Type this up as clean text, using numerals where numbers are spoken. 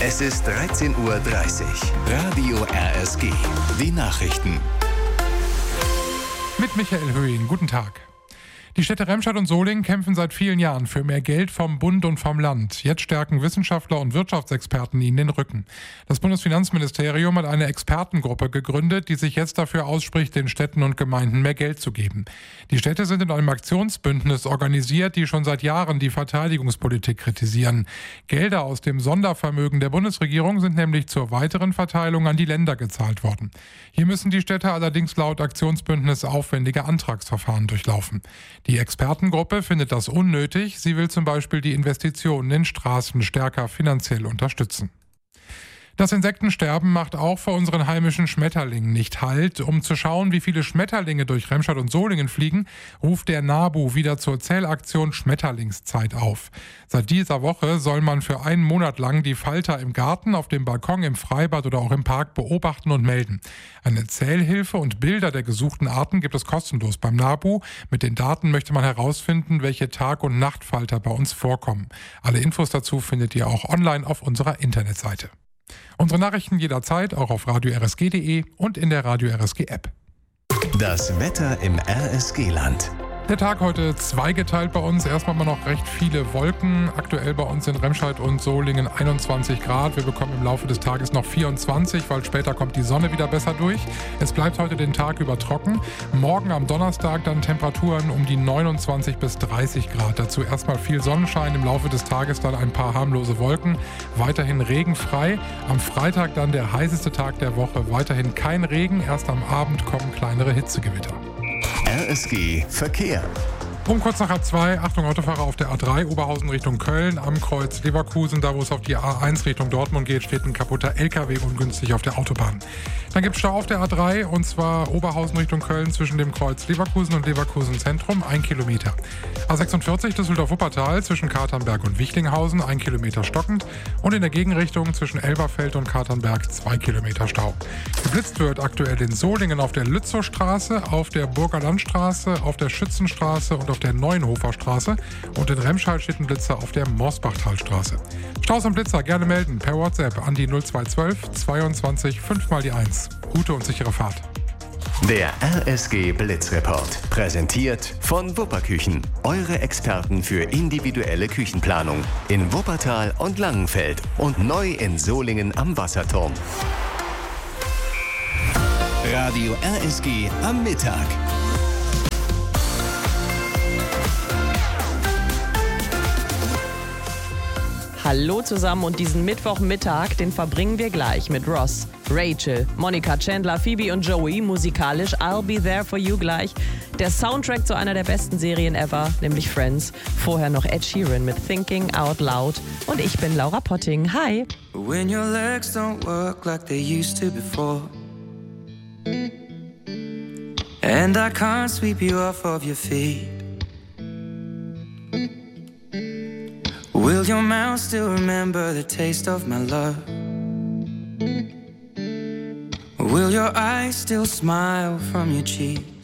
Es ist 13:30 Uhr. Radio RSG. Die Nachrichten. Mit Michael Höhing. Guten Tag. Die Städte Remscheid und Solingen kämpfen seit vielen Jahren für mehr Geld vom Bund und vom Land. Jetzt stärken Wissenschaftler und Wirtschaftsexperten ihnen den Rücken. Das Bundesfinanzministerium hat eine Expertengruppe gegründet, die sich jetzt dafür ausspricht, den Städten und Gemeinden mehr Geld zu geben. Die Städte sind in einem Aktionsbündnis organisiert, die schon seit Jahren die Verteidigungspolitik kritisieren. Gelder aus dem Sondervermögen der Bundesregierung sind nämlich zur weiteren Verteilung an die Länder gezahlt worden. Hier müssen die Städte allerdings laut Aktionsbündnis aufwendige Antragsverfahren durchlaufen. Die Expertengruppe findet das unnötig. Sie will zum Beispiel die Investitionen in Straßen stärker finanziell unterstützen. Das Insektensterben macht auch vor unseren heimischen Schmetterlingen nicht Halt. Um zu schauen, wie viele Schmetterlinge durch Remscheid und Solingen fliegen, ruft der NABU wieder zur Zählaktion Schmetterlingszeit auf. Seit dieser Woche soll man für einen Monat lang die Falter im Garten, auf dem Balkon, im Freibad oder auch im Park beobachten und melden. Eine Zählhilfe und Bilder der gesuchten Arten gibt es kostenlos beim NABU. Mit den Daten möchte man herausfinden, welche Tag- und Nachtfalter bei uns vorkommen. Alle Infos dazu findet ihr auch online auf unserer Internetseite. Unsere Nachrichten jederzeit auch auf radio-rsg.de und in der Radio RSG App. Das Wetter im RSG-Land. Der Tag heute zweigeteilt bei uns. Erstmal mal noch recht viele Wolken. Aktuell bei uns in Remscheid und Solingen 21 Grad. Wir bekommen im Laufe des Tages noch 24, weil später kommt die Sonne wieder besser durch. Es bleibt heute den Tag über trocken. Morgen am Donnerstag dann Temperaturen um die 29 bis 30 Grad. Dazu erstmal viel Sonnenschein. Im Laufe des Tages dann ein paar harmlose Wolken. Weiterhin regenfrei. Am Freitag dann der heißeste Tag der Woche. Weiterhin kein Regen. Erst am Abend kommen kleinere Hitzegewitter. RSG Verkehr. Um kurz nach A2, Achtung Autofahrer auf der A3, Oberhausen Richtung Köln, am Kreuz Leverkusen, da wo es auf die A1 Richtung Dortmund geht, steht ein kaputter LKW ungünstig auf der Autobahn. Dann gibt es Stau auf der A3 und zwar Oberhausen Richtung Köln zwischen dem Kreuz Leverkusen und Leverkusen Zentrum, 1 Kilometer. A46 Düsseldorf-Wuppertal zwischen Katernberg und Wichlinghausen, 1 Kilometer stockend und in der Gegenrichtung zwischen Elberfeld und Katernberg 2 Kilometer Stau. Geblitzt wird aktuell in Solingen auf der Lützowstraße, auf der Burger Landstraße, auf der Schützenstraße und auf der Neuenhofer Straße und in Remscheid steht ein Blitzer auf der Morsbachtalstraße. Staus und Blitzer gerne melden per WhatsApp an die 0212 22 5 mal die 1. Gute und sichere Fahrt. Der RSG Blitzreport. Präsentiert von Wupperküchen. Eure Experten für individuelle Küchenplanung. In Wuppertal und Langenfeld und neu in Solingen am Wasserturm. Radio RSG am Mittag. Hallo zusammen und diesen Mittwochmittag, den verbringen wir gleich mit Ross, Rachel, Monica, Chandler, Phoebe und Joey, musikalisch I'll Be There For You gleich. Der Soundtrack zu einer der besten Serien ever, nämlich Friends. Vorher noch Ed Sheeran mit Thinking Out Loud. Und ich bin Laura Potting. Hi! When your legs don't work like they used to before, and I can't sweep you off of your feet, will your mouth still remember the taste of my love? Will your eyes still smile from your cheek?